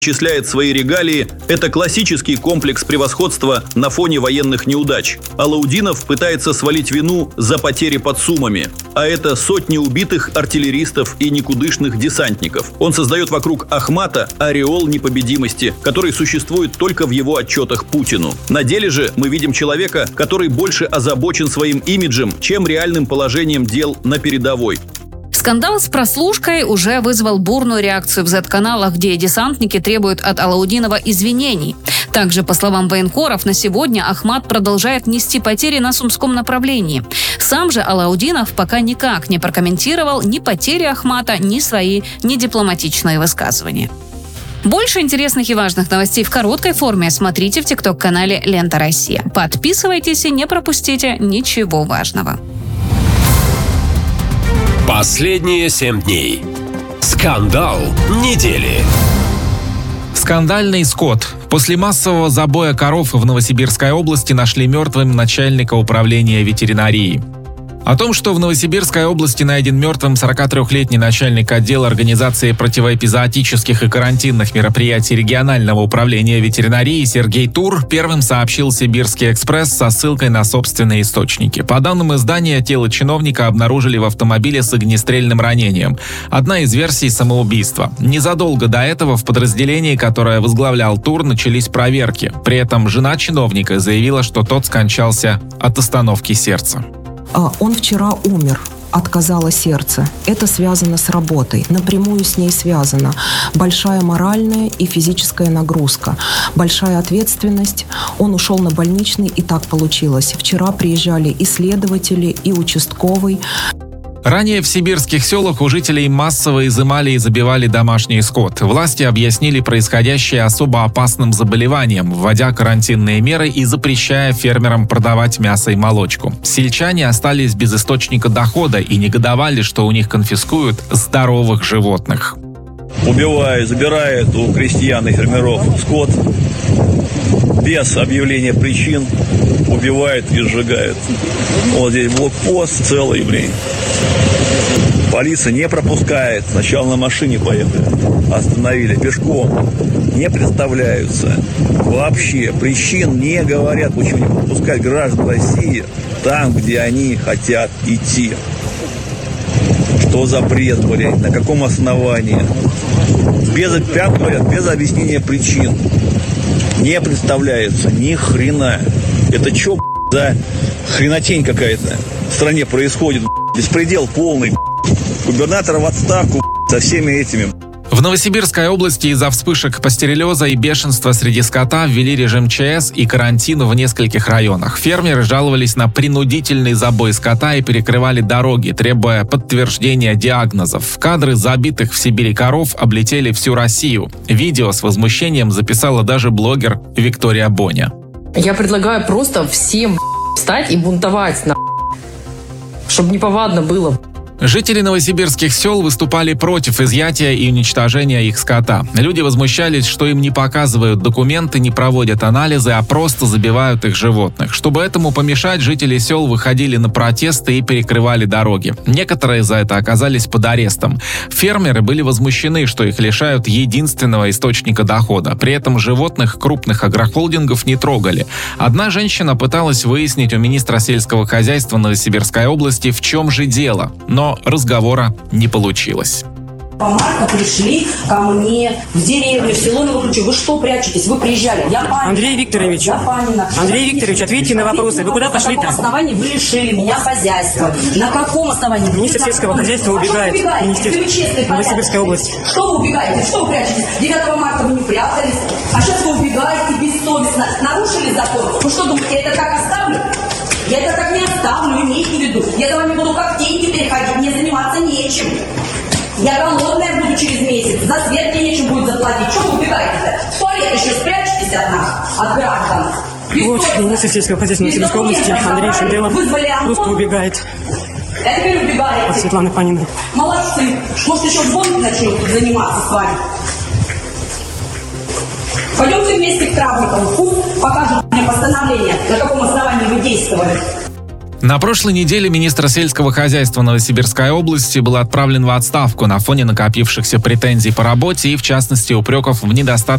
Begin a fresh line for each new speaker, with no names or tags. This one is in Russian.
перечисляет свои регалии, это классический комплекс превосходства на фоне военных неудач. Алаудинов пытается свалить вину за потери под Сумами, а это сотни убитых артиллеристов и никудышных десантников. Он создает вокруг Ахмата ореол непобедимости, который существует только в его отчетах Путину. На деле же мы видим человека, который больше озабочен своим имиджем, чем реальным положением дел на передовой.
Скандал с прослушкой уже вызвал бурную реакцию в Z-каналах, где десантники требуют от Алаудинова извинений. Также, по словам военкоров, на сегодня Ахмат продолжает нести потери на Сумском направлении. Сам же Алаудинов пока никак не прокомментировал ни потери Ахмата, ни свои недипломатичные высказывания. Больше интересных и важных новостей в короткой форме смотрите в ТикТок-канале «Лента Россия». Подписывайтесь и не пропустите ничего важного.
Последние 7 дней. Скандал недели.
Скандальный скот. После массового забоя коров в Новосибирской области нашли мертвым начальника управления ветеринарии. О том, что в Новосибирской области найден мертвым 43-летний начальник отдела организации противоэпизоотических и карантинных мероприятий регионального управления ветеринарии Сергей Тур первым сообщил «Сибирский экспресс» со ссылкой на собственные источники. По данным издания, тело чиновника обнаружили в автомобиле с огнестрельным ранением. Одна из версий – самоубийства. Незадолго до этого в подразделении, которое возглавлял Тур, начались проверки. При этом жена чиновника заявила, что тот скончался от остановки сердца.
Он вчера умер. Отказало сердце. Это связано с работой. Напрямую с ней связано большая моральная и физическая нагрузка, большая ответственность. Он ушел на больничный, и так получилось. Вчера приезжали и следователи, и участковый.
Ранее в сибирских селах у жителей массово изымали и забивали домашний скот. Власти объяснили происходящее особо опасным заболеванием, вводя карантинные меры и запрещая фермерам продавать мясо и молочку. Сельчане остались без источника дохода и негодовали, что у них конфискуют здоровых животных.
Убивают, забирают у крестьян и фермеров скот без объявления причин, убивают и сжигают. Вот здесь блокпост целый, Полиция не пропускает. Сначала на машине поехали, остановили, пешком. Не представляются. Вообще причин не говорят, почему не пропускать граждан России там, где они хотят идти. Что за бред, на каком основании? Без объяснения причин. Не представляется ни хрена. Это что, за хренотень какая-то в стране происходит? Беспредел полный. Губернатор в отставку со всеми этими.
В Новосибирской области из-за вспышек пастереллеза и бешенства среди скота ввели режим ЧС и карантин в нескольких районах. Фермеры жаловались на принудительный забой скота и перекрывали дороги, требуя подтверждения диагнозов. Кадры забитых в Сибири коров облетели всю Россию. Видео с возмущением записала даже блогер Виктория Боня.
Я предлагаю просто всем встать и бунтовать, чтобы неповадно было.
Жители новосибирских сел выступали против изъятия и уничтожения их скота. Люди возмущались, что им не показывают документы, не проводят анализы, а просто забивают их животных. Чтобы этому помешать, жители сел выходили на протесты и перекрывали дороги. Некоторые за это оказались под арестом. Фермеры были возмущены, что их лишают единственного источника дохода. При этом животных крупных агрохолдингов не трогали. Одна женщина пыталась выяснить у министра сельского хозяйства Новосибирской области, в чем же дело, но разговора не получилось.
По марта пришли ко мне в деревню, в село Новокручево. Вы что прячетесь? Вы приезжали. Я Панина.
Андрей Викторович, Андрей Викторович, ответьте на вопросы. Вы куда пошли-то?
На каком основании вы лишили меня хозяйства? На каком основании?
Министр сельского хозяйства убегает. Министерство Новосибирской области.
Что вы убегаете? Что вы прячетесь? 9 марта вы не прятались, а сейчас вы убегаете бессовестно. Нарушили закон? Вы что думаете, я это так оставлю? Я это так не оставлю, имейте в виду. Я за вами буду как деньги переходить, мне заниматься нечем. Я голодная буду через месяц, за свет мне нечем будет заплатить. Что вы убегаете-то? В туалет еще спрячетесь от нас, от граждан.
Вот, министр сельского хозяйства Новосибирской области Андрей Шенделов просто убегает.
Я теперь убегаете.
От Светланы Паниной.
Молодцы. Может, еще в гонке начнем заниматься с вами. Пойдемте вместе к травникам. Пусть покажут мне постановление, на каком основании вы действовали.
На прошлой неделе министр сельского хозяйства Новосибирской области был отправлен в отставку на фоне накопившихся претензий по работе и, в частности, упреков в недостатке